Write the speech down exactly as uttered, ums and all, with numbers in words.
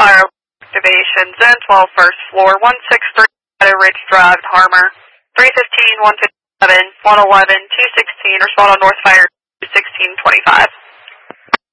fire activation, Zone twelve, first floor, one six three Meadow Ridge Drive, Harmer, three fifteen, one fifty-seven, one eleven, two sixteen, respond on North Fire, sixteen twenty-five.